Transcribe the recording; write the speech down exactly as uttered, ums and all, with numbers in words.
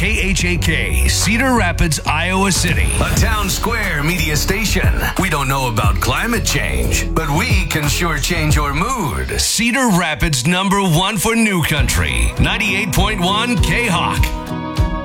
K H A K, Cedar Rapids, Iowa City. A town square media station. We don't know about climate change, but we can sure change your mood. Cedar Rapids number one for New Country, ninety-eight point one K-Hawk.